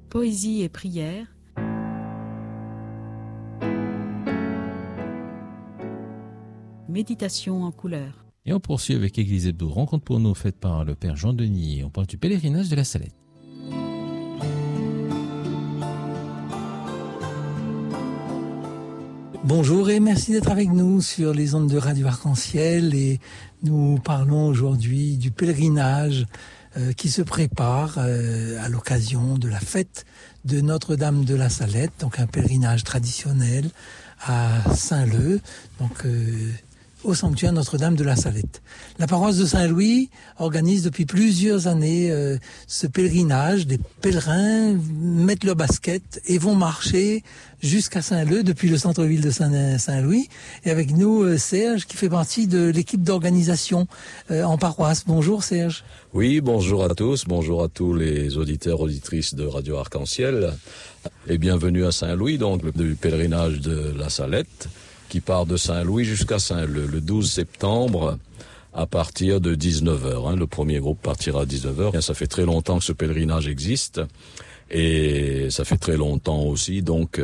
Poésie et prière. Méditation en couleur. Et on poursuit avec Église Hebdo, rencontre pour nous faite par le Père Jean Denis. On parle du pèlerinage de la Salette. Bonjour et merci d'être avec nous sur les ondes de Radio Arc-en-Ciel, et nous parlons aujourd'hui du pèlerinage qui se prépare à l'occasion de la fête de Notre-Dame de la Salette, donc un pèlerinage traditionnel à Saint-Leu, donc au sanctuaire Notre-Dame de la Salette. La paroisse de Saint-Louis organise depuis plusieurs années ce pèlerinage. Des pèlerins mettent leur basket et vont marcher jusqu'à Saint-Leu depuis le centre-ville de Saint-Louis. Et avec nous, Serge, qui fait partie de l'équipe d'organisation en paroisse. Bonjour Serge. Oui, bonjour à tous les auditeurs, auditrices de Radio Arc-en-Ciel. Et bienvenue à Saint-Louis, donc du pèlerinage de la Salette, qui part de Saint-Louis jusqu'à Saint-Leu, le 12 septembre, à partir de 19h. Le premier groupe partira à 19h. Ça fait très longtemps que ce pèlerinage existe, et ça fait très longtemps aussi donc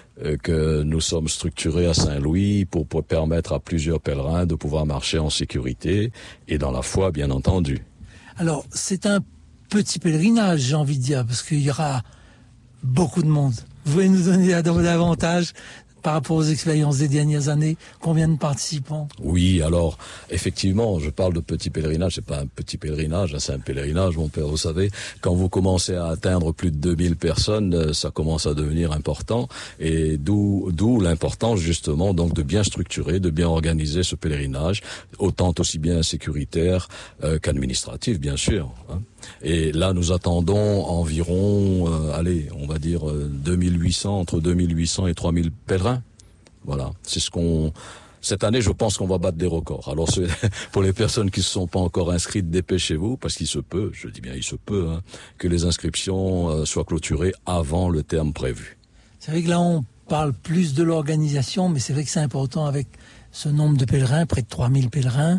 que nous sommes structurés à Saint-Louis pour permettre à plusieurs pèlerins de pouvoir marcher en sécurité et dans la foi, bien entendu. Alors, c'est un petit pèlerinage, j'ai envie de dire, parce qu'il y aura beaucoup de monde. Vous pouvez nous donner davantage par rapport aux expériences des dernières années, combien de participants? Oui, alors, effectivement, je parle de petit pèlerinage, c'est pas un petit pèlerinage, c'est un pèlerinage, mon père, vous savez, quand vous commencez à atteindre plus de 2000 personnes, ça commence à devenir important, et d'où l'importance, justement, donc, de bien structurer, de bien organiser ce pèlerinage, autant aussi bien sécuritaire qu'administratif, bien sûr, hein. Et là, nous attendons environ, on va dire entre 2800 et 3000 pèlerins. Voilà, c'est cette année, je pense qu'on va battre des records. Alors, pour les personnes qui ne se sont pas encore inscrites, dépêchez-vous, parce qu'il se peut, je dis bien il se peut, que les inscriptions soient clôturées avant le terme prévu. C'est vrai que là, on parle plus de l'organisation, mais c'est vrai que c'est important avec ce nombre de pèlerins, près de 3000 pèlerins.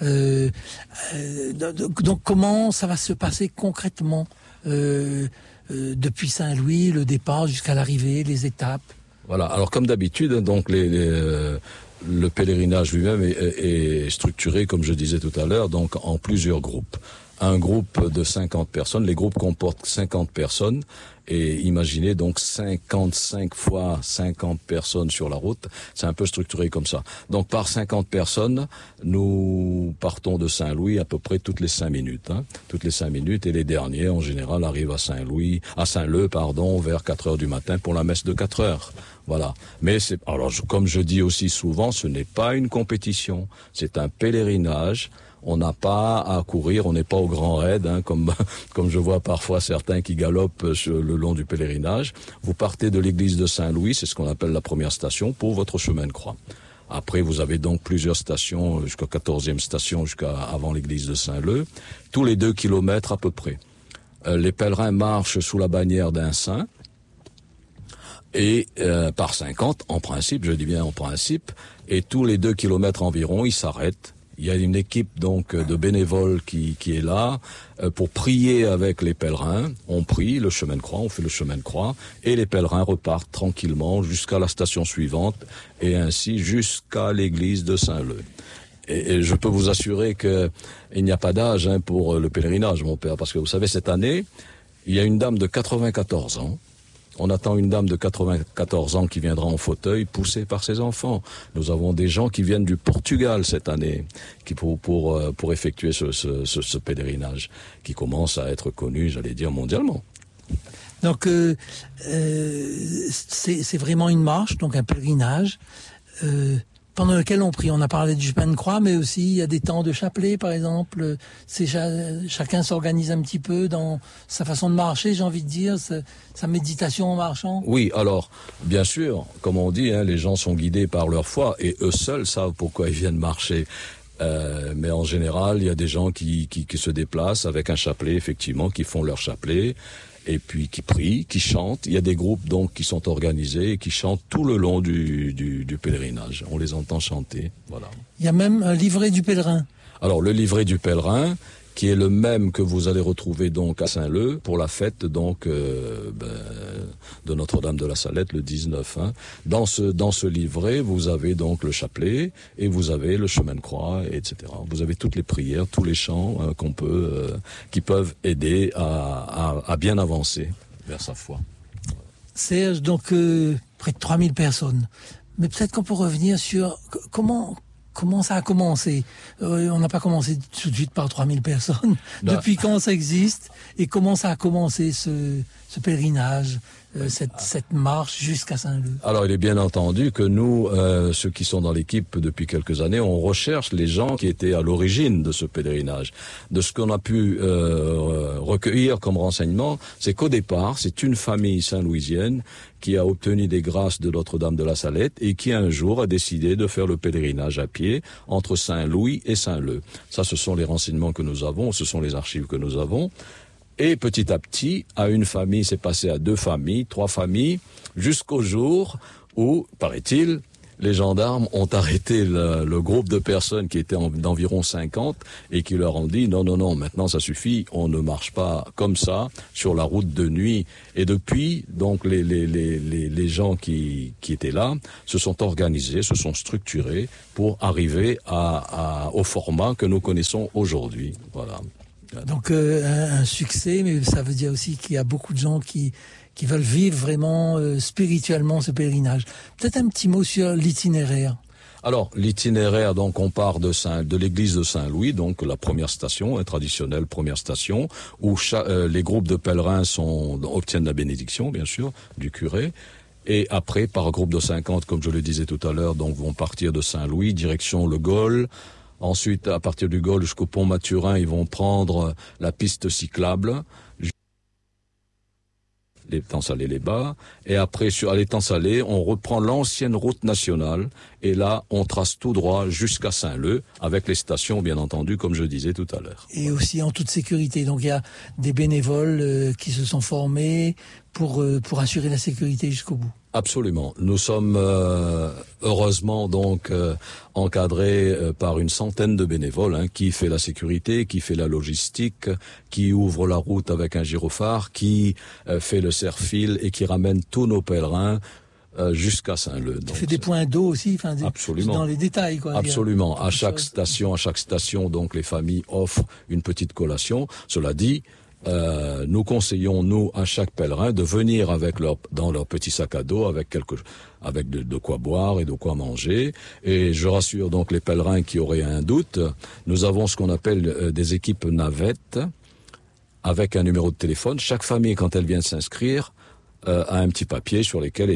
Donc comment ça va se passer concrètement depuis Saint-Louis, le départ jusqu'à l'arrivée, les étapes? Voilà, alors comme d'habitude, donc le pèlerinage lui-même est structuré, comme je disais tout à l'heure, donc en plusieurs groupes. Un groupe de 50 personnes, les groupes comportent 50 personnes, et imaginez donc 55 fois 50 personnes sur la route, c'est un peu structuré comme ça. Donc par 50 personnes, nous partons de Saint-Louis à peu près toutes les 5 minutes, toutes les 5 minutes, et les derniers en général arrivent à Saint-Leu, vers 4 heures du matin pour la messe de 4 heures. Voilà. Mais comme je dis aussi souvent, ce n'est pas une compétition, c'est un pèlerinage. On n'a pas à courir, on n'est pas au grand raid, comme je vois parfois certains qui galopent le long du pèlerinage. Vous partez de l'église de Saint-Louis, c'est ce qu'on appelle la première station, pour votre chemin de croix. Après, vous avez donc plusieurs stations, jusqu'à 14e station, avant l'église de Saint-Leu, tous les 2 kilomètres à peu près. Les pèlerins marchent sous la bannière d'un saint, et par 50, en principe, je dis bien en principe, et tous les 2 kilomètres environ, ils s'arrêtent. Il y a une équipe donc de bénévoles qui est là pour prier avec les pèlerins. On prie le chemin de croix, on fait le chemin de croix, et les pèlerins repartent tranquillement jusqu'à la station suivante, et ainsi jusqu'à l'église de Saint-Leu. Et je peux vous assurer que il n'y a pas d'âge pour le pèlerinage, mon père, parce que vous savez, cette année, il y a une dame de 94 ans. On attend une dame de 94 ans qui viendra en fauteuil, poussée par ses enfants. Nous avons des gens qui viennent du Portugal cette année, pour effectuer ce pèlerinage, qui commence à être connu, j'allais dire, mondialement. Donc, c'est vraiment une marche, donc un pèlerinage, pendant lequel on prie. On a parlé du chemin de croix, mais aussi il y a des temps de chapelet, par exemple. Chacun s'organise un petit peu dans sa façon de marcher, j'ai envie de dire, sa méditation en marchant. Oui, alors, bien sûr, comme on dit, les gens sont guidés par leur foi, et eux seuls savent pourquoi ils viennent marcher. Mais en général, il y a des gens qui se déplacent avec un chapelet, effectivement, qui font leur chapelet, et puis qui prient, qui chantent. Il y a des groupes donc qui sont organisés et qui chantent tout le long du pèlerinage. On les entend chanter, voilà. Il y a même un livret du pèlerin. Alors le livret du pèlerin qui est le même que vous allez retrouver donc à Saint-Leu pour la fête donc de Notre-Dame de la Salette le 19. Hein. Dans ce livret, vous avez donc le chapelet et vous avez le chemin de croix, etc. Vous avez toutes les prières, tous les chants qui peuvent aider à bien avancer vers sa foi. Serge, donc près de 3000 personnes. Mais peut-être qu'on peut revenir sur comment ça a commencé. On n'a pas commencé tout de suite par 3000 personnes. Non. Depuis quand ça existe et comment ça a commencé ce pèlerinage, cette marche jusqu'à Saint-Leu? Alors, il est bien entendu que nous, ceux qui sont dans l'équipe depuis quelques années, on recherche les gens qui étaient à l'origine de ce pèlerinage. De ce qu'on a pu recueillir comme renseignement, c'est qu'au départ, c'est une famille saint-louisienne qui a obtenu des grâces de Notre-Dame de la Salette et qui un jour a décidé de faire le pèlerinage à pied entre Saint-Louis et Saint-Leu. Ça, ce sont les renseignements que nous avons, ce sont les archives que nous avons. Et petit à petit, à une famille, c'est passé à 2 familles, 3 familles, jusqu'au jour où, paraît-il, les gendarmes ont arrêté le groupe de personnes qui étaient d'environ 50 et qui leur ont dit non, maintenant ça suffit, on ne marche pas comme ça sur la route de nuit. Et depuis, donc les gens qui étaient là se sont organisés, se sont structurés pour arriver au format que nous connaissons aujourd'hui. Voilà. Donc un succès, mais ça veut dire aussi qu'il y a beaucoup de gens qui veulent vivre vraiment spirituellement ce pèlerinage. Peut-être un petit mot sur l'itinéraire. Alors, l'itinéraire, donc, on part de l'église de Saint-Louis, donc la première station, traditionnelle première station, où les groupes de pèlerins obtiennent la bénédiction, bien sûr, du curé. Et après, par groupe de 50, comme je le disais tout à l'heure, donc vont partir de Saint-Louis, direction le Gol. Ensuite, à partir du Gol jusqu'au pont Mathurin, ils vont prendre la piste cyclable, l'étang Salé-les-Bas, et après, à l'étang Salé, on reprend l'ancienne route nationale, et là, on trace tout droit jusqu'à Saint-Leu, avec les stations, bien entendu, comme je disais tout à l'heure. Et aussi en toute sécurité. Donc il y a des bénévoles qui se sont formés pour assurer la sécurité jusqu'au bout. Absolument. Nous sommes heureusement donc encadrés par une centaine de bénévoles qui fait la sécurité, qui fait la logistique, qui ouvre la route avec un gyrophare, qui fait le serre-fil et qui ramène tous nos pèlerins jusqu'à Saint-Leu. Tu fais des points d'eau aussi, absolument. Dans les détails, quoi. Absolument. À chaque station, donc les familles offrent une petite collation. Cela dit, nous conseillons, nous, à chaque pèlerin de venir dans leur petit sac à dos avec de quoi boire et de quoi manger. Et je rassure donc les pèlerins qui auraient un doute, nous avons ce qu'on appelle des équipes navettes avec un numéro de téléphone. Chaque famille, quand elle vient de s'inscrire, a un petit papier sur lequel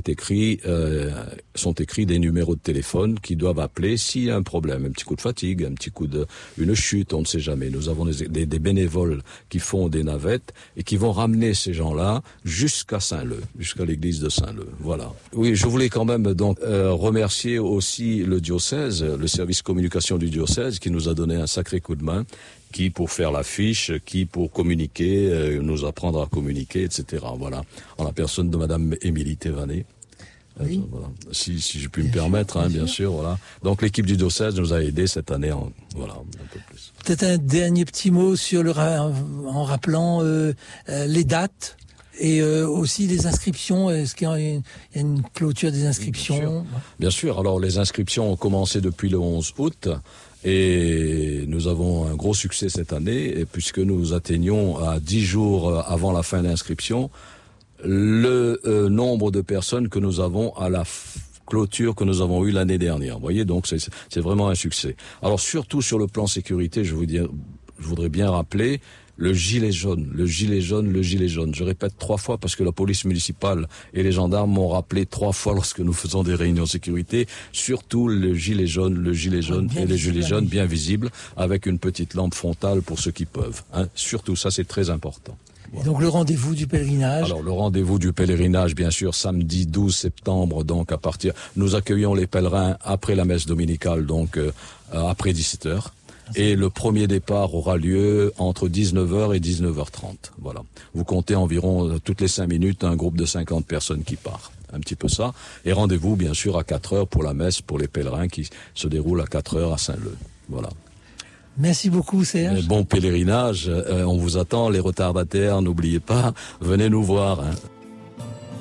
sont écrits des numéros de téléphone qui doivent appeler s'il y a un problème, un petit coup de fatigue, un petit coup une chute, on ne sait jamais. Nous avons des bénévoles qui font des navettes et qui vont ramener ces gens-là jusqu'à Saint-Leu, jusqu'à l'église de Saint-Leu. Voilà. Oui, je voulais quand même donc remercier aussi le diocèse, le service communication du diocèse qui nous a donné un sacré coup de main, qui pour faire l'affiche, qui pour communiquer, nous apprendre à communiquer, etc. Voilà. En la personne de Madame Émilie Thévanet. Oui. Voilà. Si je puis me permettre, bien sûr, voilà. Donc l'équipe du diocèse nous a aidés cette année, un peu plus. Peut-être un dernier petit mot sur en rappelant les dates et aussi les inscriptions. Est-ce qu'il y a une clôture des inscriptions? Bien sûr. Alors les inscriptions ont commencé depuis le 11 août. Et nous avons un gros succès cette année, puisque nous atteignons à 10 jours avant la fin de l'inscription le nombre de personnes que nous avons à la clôture que nous avons eue l'année dernière. Vous voyez, donc c'est vraiment un succès. Alors surtout sur le plan sécurité, je voudrais bien rappeler le gilet jaune. Je répète 3 fois parce que la police municipale et les gendarmes m'ont rappelé 3 fois lorsque nous faisons des réunions de sécurité. Surtout le gilet jaune et les gilets jaunes bien visibles avec une petite lampe frontale pour ceux qui peuvent. Surtout, ça c'est très important. Voilà. Et donc le rendez-vous du pèlerinage. Alors le rendez-vous du pèlerinage, bien sûr, samedi 12 septembre, donc nous accueillons les pèlerins après la messe dominicale, donc après 17h. Et le premier départ aura lieu entre 19h et 19h30. Voilà. Vous comptez environ toutes les 5 minutes un groupe de 50 personnes qui part. Un petit peu ça. Et rendez-vous bien sûr à 4h pour la messe pour les pèlerins qui se déroule à 4h à Saint-Leu. Voilà. Merci beaucoup, Serge. Bon pèlerinage, on vous attend, les retardataires, n'oubliez pas, venez nous voir. Hein.